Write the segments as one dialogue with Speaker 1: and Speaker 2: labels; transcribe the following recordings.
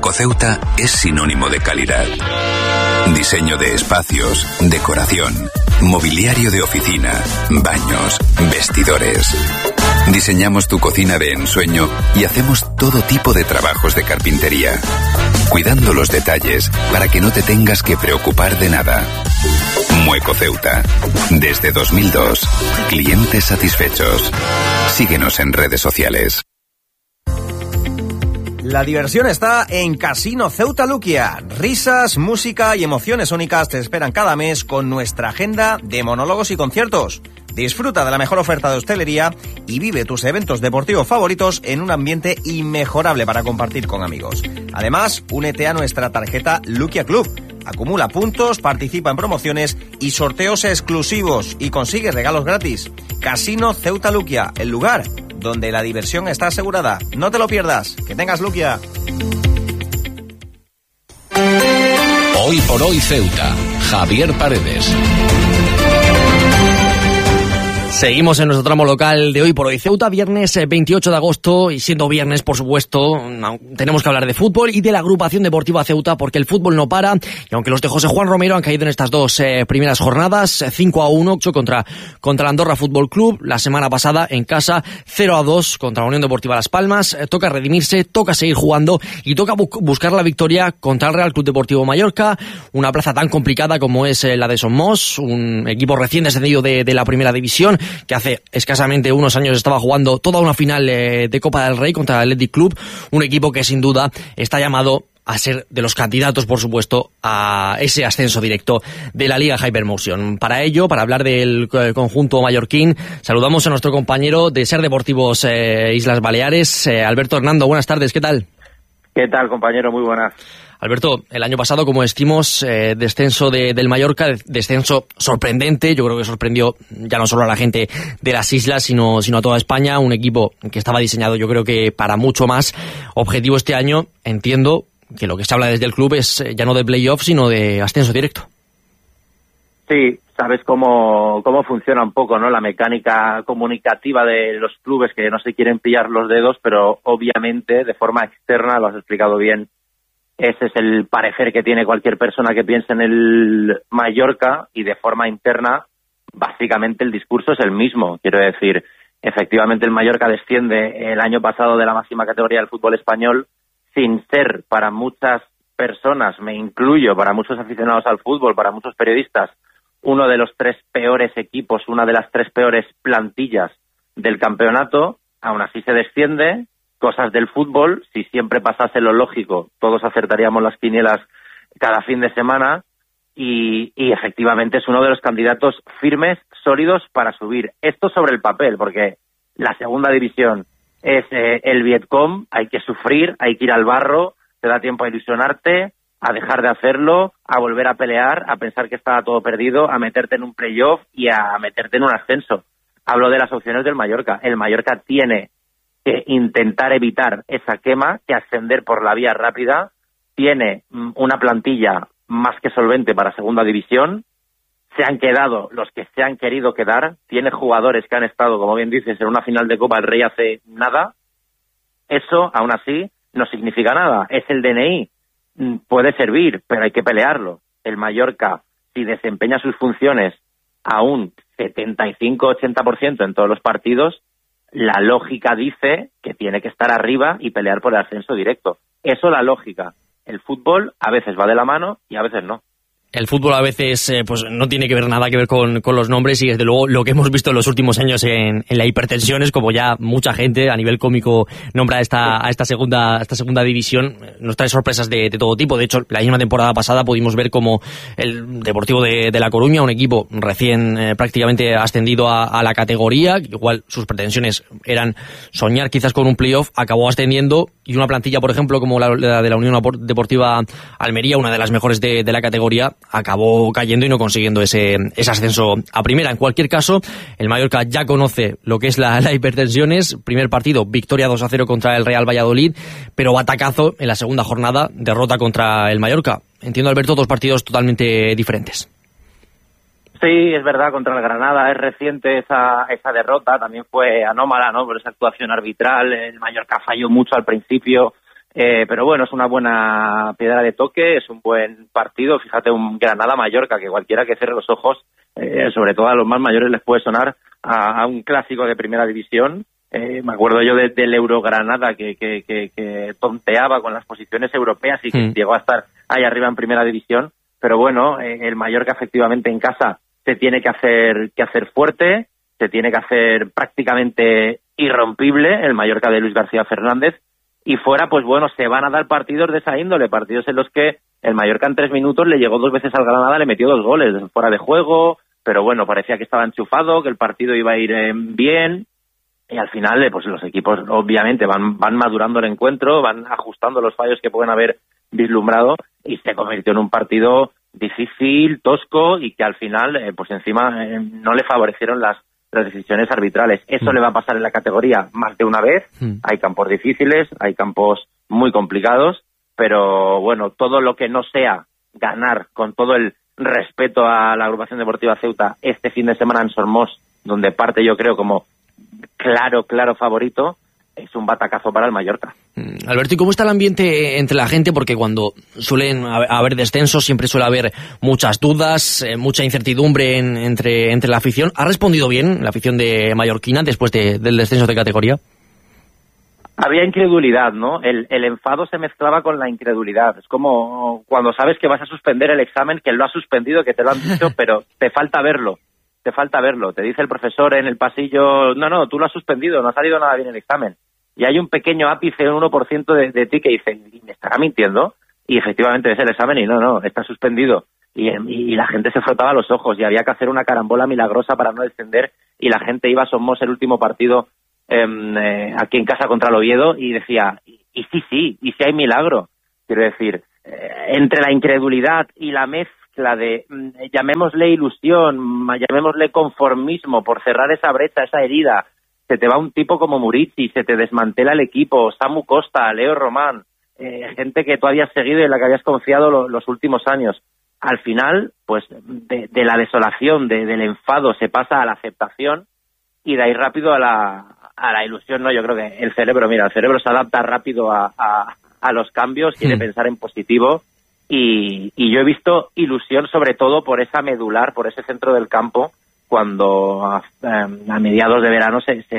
Speaker 1: Ecoceuta es sinónimo de calidad. Diseño de espacios, decoración, mobiliario de oficina, baños, vestidores. Diseñamos tu cocina de ensueño y hacemos todo tipo de trabajos de carpintería, cuidando los detalles para que no te tengas que preocupar de nada. Mueco Ceuta. Desde 2002. Clientes satisfechos. Síguenos en redes sociales.
Speaker 2: La diversión está en Casino Ceuta Luquia. Risas, música y emociones únicas te esperan cada mes con nuestra agenda de monólogos y conciertos. Disfruta de la mejor oferta de hostelería y vive tus eventos deportivos favoritos en un ambiente inmejorable para compartir con amigos. Además, únete a nuestra tarjeta Luquia Club. Acumula puntos, participa en promociones y sorteos exclusivos y consigue regalos gratis. Casino Ceuta Luquia, el lugar donde la diversión está asegurada. No te lo pierdas. Que tengas Luquia.
Speaker 3: Hoy por hoy Ceuta. Javier Paredes.
Speaker 4: Seguimos en nuestro tramo local de Hoy por Hoy Ceuta, viernes 28 de agosto, y siendo viernes, por supuesto, tenemos que hablar de fútbol y de la agrupación deportiva Ceuta, porque el fútbol no para, y aunque los de José Juan Romero han caído en estas dos primeras jornadas, 5-1 contra Andorra Fútbol Club, la semana pasada en casa, 0-2 contra la Unión Deportiva Las Palmas, toca redimirse, toca seguir jugando y toca buscar la victoria contra el Real Club Deportivo Mallorca, una plaza tan complicada como es la de Somos, un equipo recién descendido de la primera división, que hace escasamente unos años estaba jugando toda una final de Copa del Rey contra el Athletic Club, un equipo que sin duda está llamado a ser de los candidatos, por supuesto, a ese ascenso directo de la Liga Hypermotion. Para ello, para hablar del conjunto mallorquín, saludamos a nuestro compañero de Ser Deportivos Islas Baleares, Alberto Hernando. Buenas tardes, ¿qué tal?
Speaker 5: ¿Qué tal, compañero? Muy buenas.
Speaker 4: Alberto, el año pasado, como decimos, descenso del Mallorca, descenso sorprendente. Yo creo que sorprendió ya no solo a la gente de las islas, sino a toda España. Un equipo que estaba diseñado, yo creo que para mucho más. Objetivo este año, entiendo que lo que se habla desde el club es ya no de playoff, sino de ascenso directo.
Speaker 5: Sí, sabes cómo funciona un poco, ¿no? La mecánica comunicativa de los clubes, que no se quieren pillar los dedos, pero obviamente de forma externa, lo has explicado bien. Ese es el parecer que tiene cualquier persona que piense en el Mallorca, y de forma interna, básicamente el discurso es el mismo. Quiero decir, efectivamente el Mallorca desciende el año pasado de la máxima categoría del fútbol español sin ser, para muchas personas, me incluyo, para muchos aficionados al fútbol, para muchos periodistas, uno de los tres peores equipos, una de las tres peores plantillas del campeonato. Aún así se desciende. Cosas del fútbol, si siempre pasase lo lógico, todos acertaríamos las quinielas cada fin de semana, y efectivamente es uno de los candidatos firmes, sólidos para subir. Esto sobre el papel, porque la segunda división es el Vietcom, hay que sufrir, hay que ir al barro, te da tiempo a ilusionarte, a dejar de hacerlo, a volver a pelear, a pensar que estaba todo perdido, a meterte en un playoff y a meterte en un ascenso. Hablo de las opciones del Mallorca. El Mallorca tiene que intentar evitar esa quema, que ascender por la vía rápida. Tiene una plantilla más que solvente para segunda división. Se han quedado los que se han querido quedar. Tiene jugadores que han estado, como bien dices, en una final de Copa del Rey hace nada. Eso, aún así, no significa nada. Es el DNI. Puede servir, pero hay que pelearlo. El Mallorca, si desempeña sus funciones a un 75-80% en todos los partidos, la lógica dice que tiene que estar arriba y pelear por el ascenso directo. Eso la lógica. El fútbol a veces va de la mano y a veces no.
Speaker 4: El fútbol a veces pues no tiene que ver nada que ver con los nombres, y desde luego lo que hemos visto en los últimos años en la hipertensión es como ya mucha gente a nivel cómico nombra a esta segunda división. Nos trae sorpresas de todo tipo. De hecho, la misma temporada pasada pudimos ver como el Deportivo de La Coruña, un equipo recién prácticamente ascendido a la categoría, igual sus pretensiones eran soñar quizás con un playoff, acabó ascendiendo, y una plantilla, por ejemplo, como la de la Unión Deportiva Almería, una de las mejores de la categoría, acabó cayendo y no consiguiendo ese ascenso a primera. En cualquier caso, el Mallorca ya conoce lo que es la hipertensión. Primer partido, victoria 2-0 contra el Real Valladolid, pero batacazo en la segunda jornada, derrota contra el Mallorca. Entiendo, Alberto, dos partidos totalmente diferentes.
Speaker 5: Sí, es verdad, contra el Granada es reciente esa derrota, también fue anómala, ¿no?, por esa actuación arbitral. El Mallorca falló mucho al principio, Pero bueno, es una buena piedra de toque, es un buen partido. Fíjate, un Granada-Mallorca, que cualquiera que cierre los ojos, sobre todo a los más mayores, les puede sonar a un clásico de primera división. Me acuerdo yo del Euro-Granada que tonteaba con las posiciones europeas y que llegó a estar ahí arriba en primera división. Pero bueno, el Mallorca efectivamente en casa se tiene que hacer fuerte, se tiene que hacer prácticamente irrompible, el Mallorca de Luis García Fernández. Y fuera, pues bueno, se van a dar partidos de esa índole, partidos en los que el Mallorca en 3 minutos le llegó 2 veces al Granada, le metió 2 goles fuera de juego, pero bueno, parecía que estaba enchufado, que el partido iba a ir bien, y al final, pues los equipos obviamente van madurando el encuentro, van ajustando los fallos que pueden haber vislumbrado, y se convirtió en un partido difícil, tosco, y que al final, pues encima no le favorecieron las decisiones arbitrales. Eso le va a pasar en la categoría más de una vez. Hay campos difíciles, hay campos muy complicados, pero bueno, todo lo que no sea ganar con todo el respeto a la agrupación deportiva Ceuta este fin de semana en Sormós, donde parte yo creo como claro favorito, es un batacazo para el Mallorca.
Speaker 4: Alberto, ¿y cómo está el ambiente entre la gente? Porque cuando suelen haber descensos siempre suele haber muchas dudas, mucha incertidumbre entre la afición. ¿Ha respondido bien la afición de mallorquina después del descenso de categoría?
Speaker 5: Había incredulidad, ¿no? El enfado se mezclaba con la incredulidad. Es como cuando sabes que vas a suspender el examen, que lo has suspendido, que te lo han dicho, pero te falta verlo. Te dice el profesor en el pasillo, no, tú lo has suspendido, no ha salido nada bien el examen. Y hay un pequeño ápice, un 1% de ti que dice, ¿me estará mintiendo? Y efectivamente ves el examen y no, está suspendido. Y la gente se frotaba los ojos y había que hacer una carambola milagrosa para no descender, y la gente iba a Somos el último partido aquí en casa contra el Oviedo y decía, y sí hay milagro. Quiero decir, entre la incredulidad y la mezcla de, llamémosle ilusión, llamémosle conformismo por cerrar esa brecha, esa herida, se te va un tipo como Murici, se te desmantela el equipo, Samu Costa, Leo Román, gente que tú habías seguido y en la que habías confiado los últimos años. Al final, pues de la desolación, del enfado, se pasa a la aceptación y de ahí rápido a la ilusión, ¿no? Yo creo que el cerebro se adapta rápido a los cambios, quiere pensar en positivo, y yo he visto ilusión sobre todo por esa medular, por ese centro del campo, cuando a mediados de verano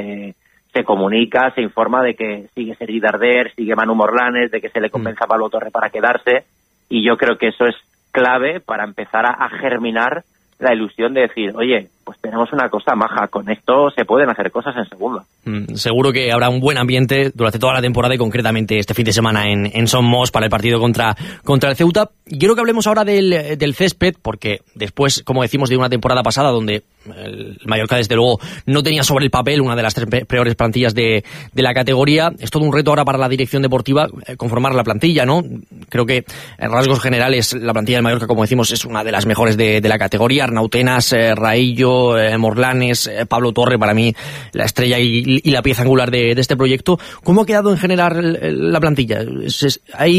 Speaker 5: se comunica, se informa de que sigue Sergi Darder, sigue Manu Morlanes, de que se le compensa a Pablo Torre para quedarse, y yo creo que eso es clave para empezar a germinar la ilusión de decir, oye, pues tenemos una cosa maja, con esto se pueden hacer cosas en segunda.
Speaker 4: Seguro que habrá un buen ambiente durante toda la temporada y concretamente este fin de semana en Somos para el partido contra el Ceuta. Quiero que hablemos ahora del césped, porque después, como decimos, de una temporada pasada donde el Mallorca desde luego no tenía sobre el papel una de las 3 peores plantillas de la categoría, es todo un reto ahora para la dirección deportiva conformar la plantilla, ¿no? Creo que en rasgos generales la plantilla del Mallorca, como decimos, es una de las mejores de la categoría. Arnautenas, Raillo, Morlanes, Pablo Torre, para mí la estrella y la pieza angular de este proyecto. ¿Cómo ha quedado en general la plantilla? ¿Se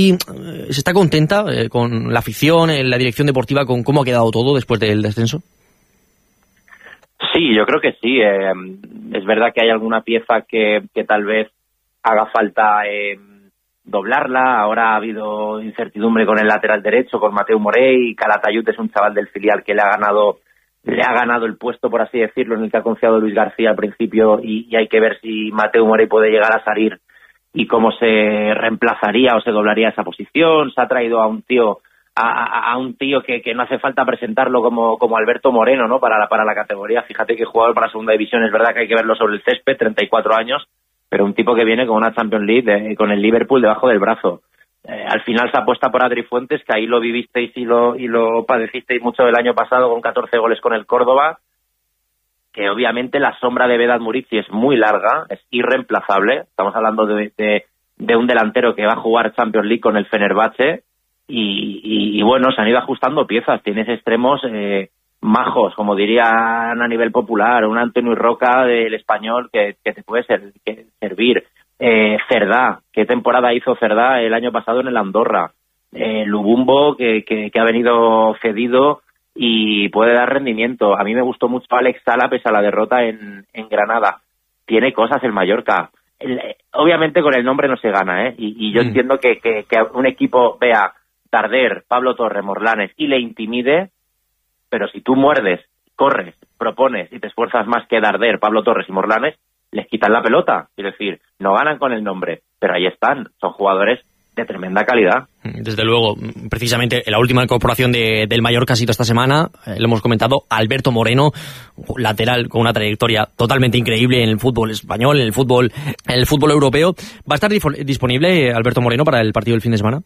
Speaker 4: está contenta con la afición, la dirección deportiva, con cómo ha quedado todo después del descenso?
Speaker 5: Sí, yo creo que sí. Es verdad que hay alguna pieza que tal vez haga falta doblarla. Ahora ha habido incertidumbre con el lateral derecho, con Mateu Morey. Calatayud es un chaval del filial que le ha ganado el puesto, por así decirlo, en el que ha confiado Luis García al principio, y hay que ver si Mateu Morey puede llegar a salir y cómo se reemplazaría o se doblaría esa posición. Se ha traído a un tío que no hace falta presentarlo como Alberto Moreno, ¿no? Para la categoría. Fíjate que jugador para segunda división, es verdad que hay que verlo sobre el césped, 34 años, pero un tipo que viene con una Champions League con el Liverpool debajo del brazo. Al final se apuesta por Adri Fuentes, que ahí lo vivisteis y lo padecisteis mucho el año pasado con 14 goles con el Córdoba, que obviamente la sombra de Vedat Murici es muy larga, es irreemplazable. Estamos hablando de un delantero que va a jugar Champions League con el Fenerbahce, y bueno, se han ido ajustando piezas. Tienes extremos majos, como dirían a nivel popular, un Antonio Roca del Español que te puede servir. Cerdá, ¿qué temporada hizo Cerdá el año pasado en el Andorra? Lubumbo, que ha venido cedido y puede dar rendimiento. A mí me gustó mucho Alex Sala pese a la derrota en Granada. Tiene cosas el Mallorca. obviamente con el nombre no se gana, y yo entiendo que un equipo vea Darder, Pablo Torre, Morlanes y le intimide, pero si tú muerdes, corres, propones y te esfuerzas más que Darder, Pablo Torres y Morlanes, les quitan la pelota. Es decir, no ganan con el nombre, pero ahí están, son jugadores de tremenda calidad.
Speaker 4: Desde luego, precisamente la última incorporación del Mallorca ha sido esta semana, lo hemos comentado, Alberto Moreno, lateral con una trayectoria totalmente increíble en el fútbol español, en el fútbol europeo. ¿Va a estar disponible Alberto Moreno para el partido del fin de semana?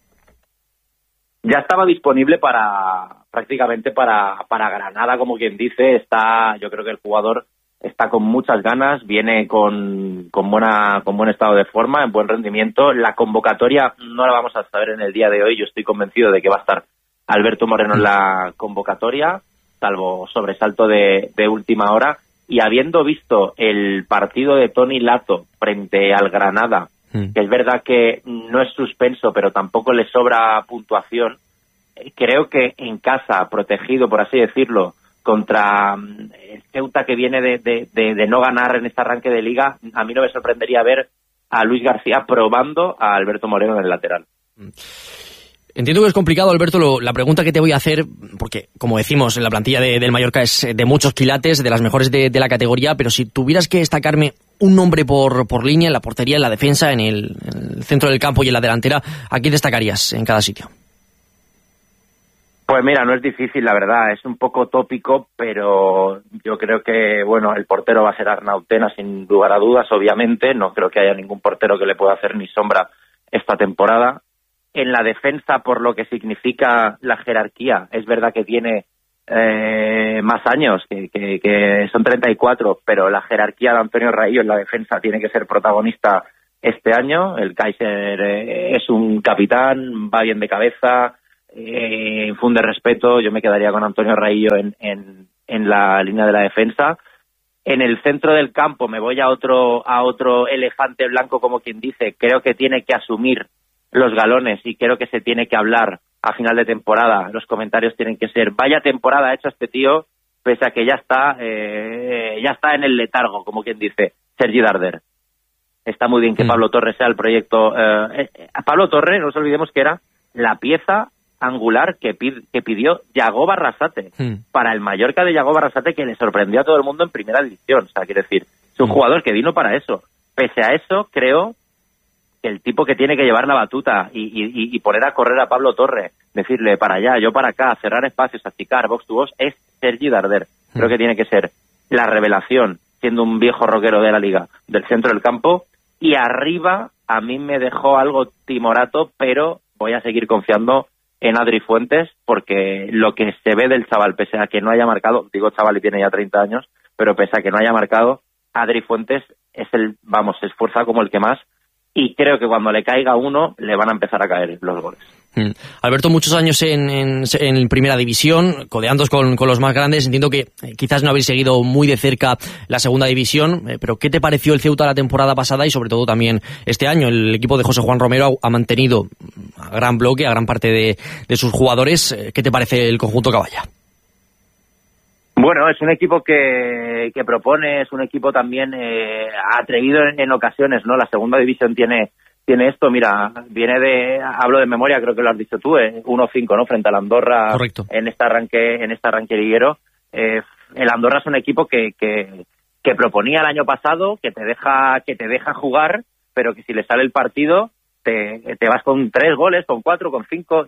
Speaker 5: Ya estaba disponible prácticamente para Granada, como quien dice. Yo creo que el jugador está con muchas ganas, viene con buen estado de forma, en buen rendimiento. La convocatoria no la vamos a saber en el día de hoy. Yo estoy convencido de que va a estar Alberto Moreno en la convocatoria, salvo sobresalto de última hora. Y habiendo visto el partido de Toni Lato frente al Granada, que es verdad que no es suspenso, pero tampoco le sobra puntuación, creo que en casa, protegido, por así decirlo, contra el Ceuta, que viene de no ganar en este arranque de liga, a mí no me sorprendería ver a Luis García probando a Alberto Moreno en el lateral.
Speaker 4: Entiendo que es complicado, Alberto, la pregunta que te voy a hacer, porque, como decimos, la plantilla del Mallorca es de muchos quilates, de las mejores de la categoría, pero si tuvieras que destacarme un nombre por línea, en la portería, en la defensa, en el centro del campo y en la delantera, ¿a quién destacarías en cada sitio?
Speaker 5: Pues mira, no es difícil, la verdad, es un poco tópico, pero yo creo que, bueno, el portero va a ser Arnau Tena, sin lugar a dudas, obviamente. No creo que haya ningún portero que le pueda hacer ni sombra esta temporada. En la defensa, por lo que significa la jerarquía, es verdad que tiene más años, que son 34, pero la jerarquía de Antonio Raillo en la defensa tiene que ser protagonista este año. El Kaiser es un capitán, va bien de cabeza, infunde respeto. Yo me quedaría con Antonio Raillo en la línea de la defensa. En el centro del campo me voy a otro elefante blanco, como quien dice. Creo que tiene que asumir los galones y creo que se tiene que hablar a final de temporada. Los comentarios tienen que ser: vaya temporada ha hecho este tío, pese a que ya está en el letargo, como quien dice, Sergi Darder. Está muy bien que Pablo Torre sea el proyecto. Pablo Torre, no nos olvidemos que era la pieza angular que pidió Yago Barrasate para el Mallorca de Yago Barrasate, que le sorprendió a todo el mundo en primera división. O sea, quiero decir, es un jugador que vino para eso. Pese a eso, creo que el tipo que tiene que llevar la batuta y poner a correr a Pablo Torre, decirle para allá, yo para acá, cerrar espacios, achicar, box to box, es Sergi Darder. Creo que tiene que ser la revelación, siendo un viejo rockero de la liga, del centro del campo. Y arriba, a mí me dejó algo timorato, pero voy a seguir confiando en Adri Fuentes, porque lo que se ve del chaval, pese a que no haya marcado, digo chaval y tiene ya 30 años, pero pese a que no haya marcado, Adri Fuentes se esfuerza como el que más, y creo que cuando le caiga uno, le van a empezar a caer los goles.
Speaker 4: Alberto, muchos años en primera división, codeándoos con los más grandes. Entiendo que quizás no habéis seguido muy de cerca la segunda división, pero ¿qué te pareció el Ceuta la temporada pasada y sobre todo también este año? El equipo de José Juan Romero ha mantenido a gran bloque, a gran parte de sus jugadores. ¿Qué te parece el conjunto caballa?
Speaker 5: Bueno, es un equipo que propone, es un equipo también atrevido en ocasiones, ¿no? La segunda división tiene esto, mira, hablo de memoria, creo que lo has dicho tú, 1-5, ¿no? Frente al Andorra. Correcto. En este arranque liguero. El Andorra es un equipo que proponía el año pasado, que te deja jugar, pero que si le sale el partido te vas con 3 goles, con 4, con 5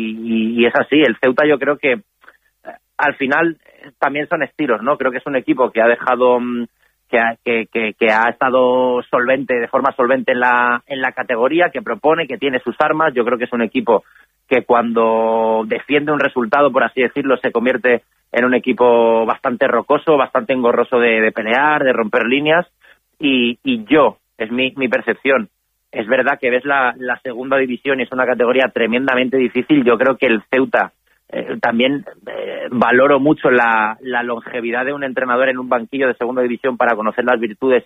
Speaker 5: y es así. El Ceuta, yo creo que al final también son estilos, ¿no? Creo que es un equipo que ha dejado que ha estado solvente, de forma solvente en la categoría, que propone, que tiene sus armas. Yo creo que es un equipo que cuando defiende un resultado, por así decirlo, se convierte en un equipo bastante rocoso, bastante engorroso de pelear, de romper líneas, y yo, es mi percepción. Es verdad que ves la segunda división y es una categoría tremendamente difícil. Yo creo que el Ceuta también valoro mucho la longevidad de un entrenador en un banquillo de segunda división para conocer las virtudes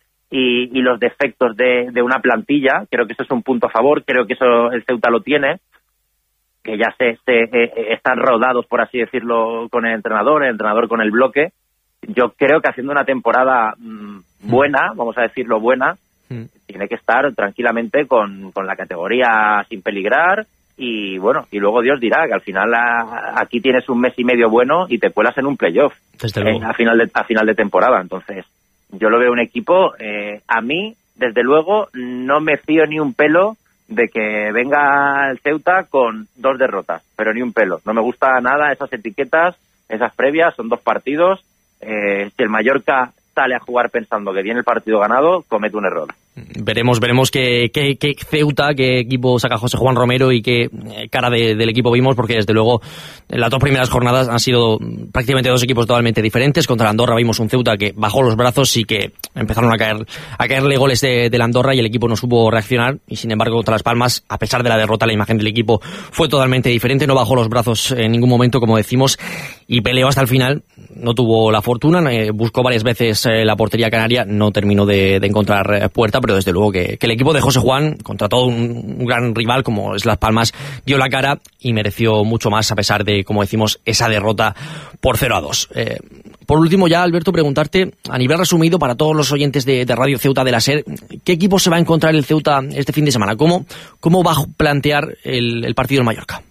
Speaker 5: y los defectos de una plantilla. Creo que eso es un punto a favor, creo que eso el Ceuta lo tiene, que ya están rodados, por así decirlo, con el entrenador con el bloque. Yo creo que haciendo una temporada buena, vamos a decirlo buena, tiene que estar tranquilamente con la categoría sin peligrar. Y bueno, y luego Dios dirá que al final aquí tienes un mes y medio bueno y te cuelas en un playoff a final de temporada. Entonces, yo lo veo un equipo, a mí, desde luego, no me fío ni un pelo de que venga el Ceuta con 2 derrotas, pero ni un pelo. No me gusta nada esas etiquetas, esas previas, son 2 partidos. Si el Mallorca sale a jugar pensando que viene el partido ganado, comete un error.
Speaker 4: Veremos qué Ceuta, qué equipo saca José Juan Romero y qué cara del equipo vimos, porque desde luego las 2 primeras jornadas han sido prácticamente 2 equipos totalmente diferentes. Contra la Andorra vimos un Ceuta que bajó los brazos y que empezaron a caerle goles de la Andorra y el equipo no supo reaccionar, y sin embargo contra Las Palmas, a pesar de la derrota, la imagen del equipo fue totalmente diferente, no bajó los brazos en ningún momento, como decimos, y peleó hasta el final. No tuvo la fortuna, buscó varias veces la portería canaria, no terminó de encontrar puerta, pero desde luego que el equipo de José Juan, contra todo un gran rival como es Las Palmas, dio la cara y mereció mucho más, a pesar de, como decimos, esa derrota por 0-2. Por último ya, Alberto, preguntarte, a nivel resumido, para todos los oyentes de Radio Ceuta de la SER, ¿qué equipo se va a encontrar el Ceuta este fin de semana? ¿Cómo va a plantear el partido en Mallorca?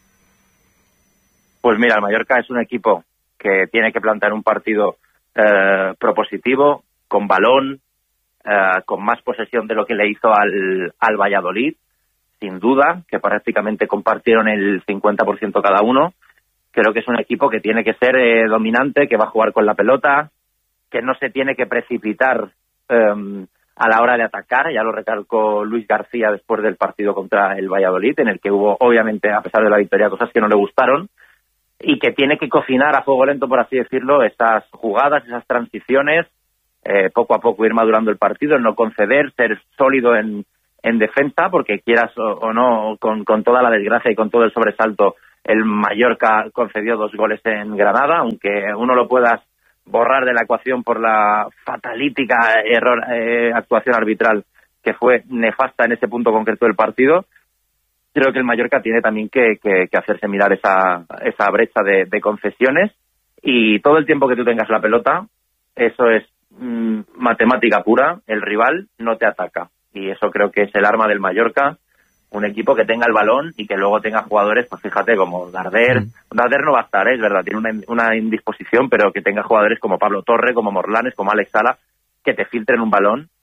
Speaker 5: Pues mira, el Mallorca es un equipo que tiene que plantear un partido propositivo, con balón, con más posesión de lo que le hizo al Valladolid, sin duda, que prácticamente compartieron el 50% cada uno. Creo que es un equipo que tiene que ser dominante, que va a jugar con la pelota, que no se tiene que precipitar a la hora de atacar. Ya lo recalcó Luis García después del partido contra el Valladolid, en el que hubo, obviamente, a pesar de la victoria, cosas que no le gustaron, y que tiene que cocinar a fuego lento, por así decirlo, esas jugadas, esas transiciones, poco a poco ir madurando el partido, no conceder, ser sólido en defensa, porque quieras o no, con toda la desgracia y con todo el sobresalto, el Mallorca concedió 2 goles en Granada, aunque uno lo puedas borrar de la ecuación por la fatalítica actuación arbitral que fue nefasta en ese punto concreto del partido. Creo que el Mallorca tiene también que hacerse mirar esa brecha de concesiones, y todo el tiempo que tú tengas la pelota, eso es matemática pura, el rival no te ataca, y eso creo que es el arma del Mallorca, un equipo que tenga el balón y que luego tenga jugadores, pues fíjate, como Darder. Darder no va a estar, es verdad, tiene una indisposición, pero que tenga jugadores como Pablo Torre, como Morlanes, como Alex Sala, que te filtren un balón